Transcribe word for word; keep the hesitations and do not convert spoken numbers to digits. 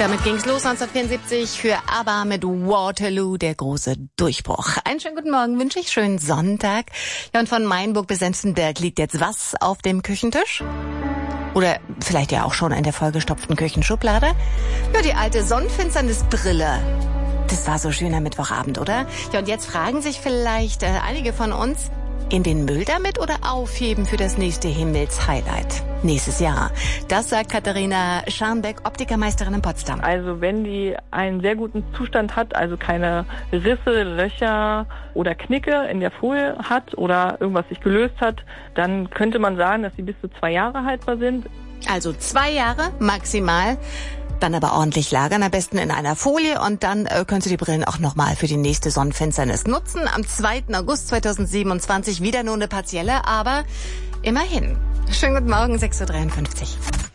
Damit ging's los neunzehnhundertvierundsiebzig für ABBA mit Waterloo, der große Durchbruch. Einen schönen guten Morgen wünsche ich, schönen Sonntag. Ja, und von Mainburg bis Senftenberg liegt jetzt was auf dem Küchentisch? Oder vielleicht ja auch schon in der vollgestopften Küchenschublade? Ja, die alte Sonnenfinsternisbrille. Das war so schöner Mittwochabend, oder? Ja, und jetzt fragen sich vielleicht äh, einige von uns, in den Müll damit oder aufheben für das nächste Himmelshighlight nächstes Jahr? Das sagt Katharina Scharnbeck, Optikermeisterin in Potsdam. Also wenn die einen sehr guten Zustand hat, also keine Risse, Löcher oder Knicke in der Folie hat oder irgendwas sich gelöst hat, dann könnte man sagen, dass sie bis zu zwei Jahre haltbar sind. Also zwei Jahre maximal. Dann aber ordentlich lagern, am besten in einer Folie, und dann äh, können Sie die Brillen auch nochmal für die nächste Sonnenfinsternis nutzen. Am zweiten August zweitausendsiebenundzwanzig wieder nur eine partielle, aber immerhin. Schönen guten Morgen, sechs Uhr dreiundfünfzig.